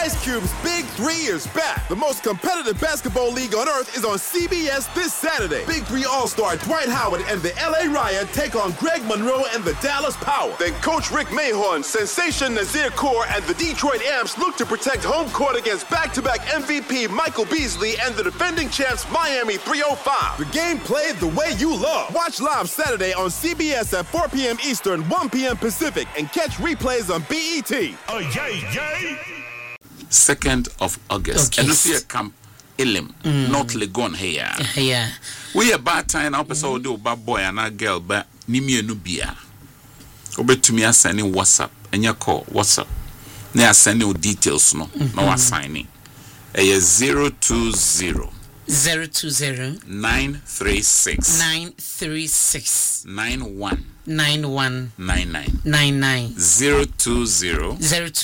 Ice Cube's Big 3 is back. The most competitive basketball league on earth is on CBS this Saturday. Big 3 All-Star Dwight Howard and the LA Riot take on Greg Monroe and the Dallas Power. Then Coach Rick Mahorn, Sensation Nazir Kaur, and the Detroit Amps look to protect home court against back-to-back MVP Michael Beasley and the defending champs Miami 305. The game played the way you love. Watch live Saturday on CBS at 4 p.m. Eastern, 1 p.m. Pacific, and catch replays on BET. Oh, yay! 2nd of August. And you see a camp Elim, not Legon here. Yeah. We a bad time now, person will do bad boy and a girl, but Nimi Nubia. Obe to me, I send you WhatsApp, and you call WhatsApp. Now I send you details, no I signing. A 020 936 9199 020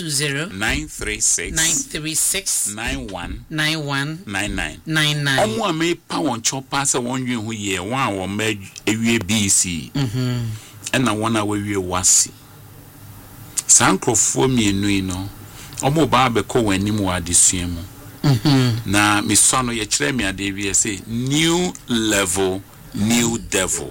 936 9199. Omo me pa won chopa se won wen hu ye wan won ma ewie BC na wona we wasi sankrofo mienu yi no omo ba be ko wanim wa adesua mu na mi sono ye kire mi ade wi say new level new devil.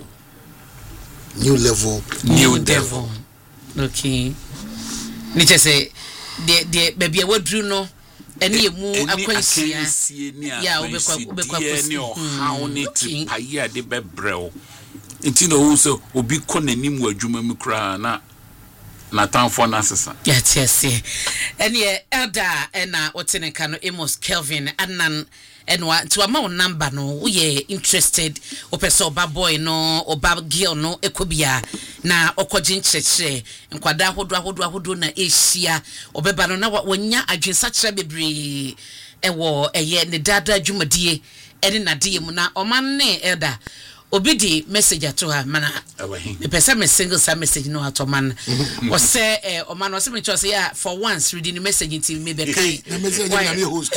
Okay. Niche say the baby wadru no ene emu akwansia ya obekwa ni how ni tipaye de bebrel nti no so obi ko nanim wadwuma mu kra na tanfo na sesa yes ene elder na oteneka no Amos Kelvin anan enwa to amount number no we interested opeso oba boy no oba girl no ekobia na okogin chechre nkwada ahodo na ehia obeba no na wonya adwensa kire bebre ewo eye ne dada adwumadie ene nade mu na oman ne elder obidi message ato ha mana the person me single some message no ato man o say o man o say me say yeah for once reading the message until me be kind the message na me host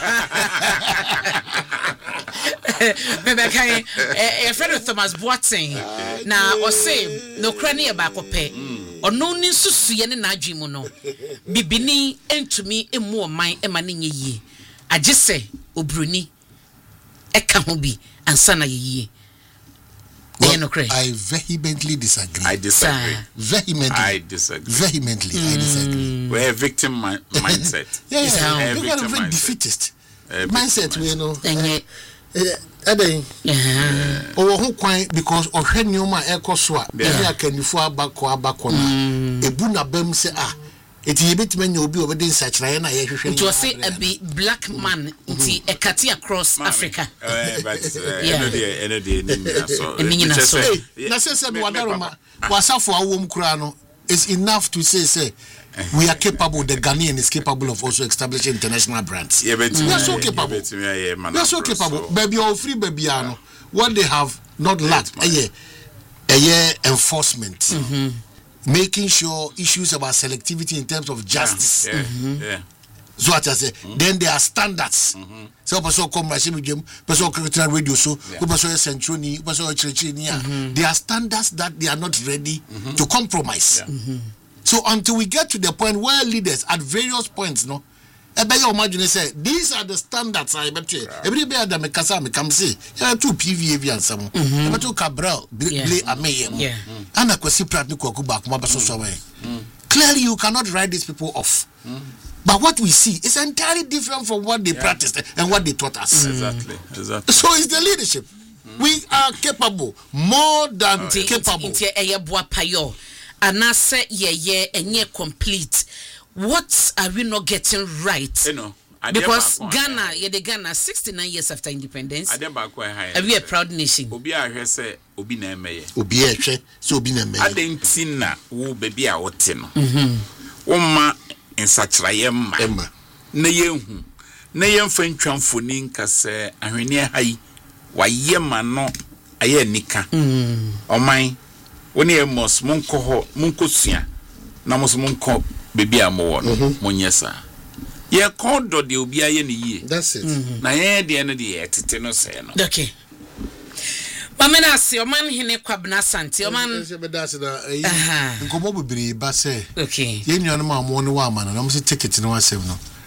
me be kind a friend of Thomas Boateng na o say no krani e ba ko pe ono ni susuye ne na adwi mu no bibini entumi emu o man e ma ne nyeye agese obruni e ka ho bi ansa na yeye. Well, I vehemently disagree. I disagree. Vehemently, I disagree. We're a victim mindset. Yeah. We're a very defeatist mindset. We know. Who quite because of her new ma ekoswa. Yeah, can you for abakona? Ebuna bem say it is a bit when you'll be over there such like it was say a black man inti a cati across Africa. But it's enough to say we are capable. The Ghanaian is capable of also establishing international brands. Yeah, but we are so capable. We are so capable. Baby, all free baby, what they have not lacked a year enforcement. Making sure issues about selectivity in terms of justice. So what I say, then there are standards. So person come machine game, person critical radio so, person centroni, person churchinia. There are standards that they are not ready to compromise. So until we get to the point where leaders at various points, no, imagine say these are the standards. I bet you every day that me kasa me come say two PVAV and some. But to Cabral, Blay Ameyem, and a kwesi prat ni kwaku back ma baso so way. Clearly, you cannot write these people off. But what we see is entirely different from what they practiced and what they taught us. Exactly. So it's the leadership. We are capable, more than capable. And I say yeah, complete. What are we not getting right? You know, because Ghana, the Ghana, 69 years after independence, are we a proud nation? Obi a say obi na emeye. Obi a so obi na emeye. Adentina wo baby a wote no. Woma ensachraye ma. Na yehu. Na yemfa ntwamfoni nka se ahwene hai waye ma no aye nika. Oman woni emos monko ho monko sua. Na mos monko baby a mo no monyesa. Ye kondo de obi aye ne yie. That's it. Na ye de no de etete no se no. Okay. Mamena se o man hene kwabna sante o man se be dase da nkomo bebre ba se okay ye nuanu ma mo no wa ma no mo se ticket no wa save no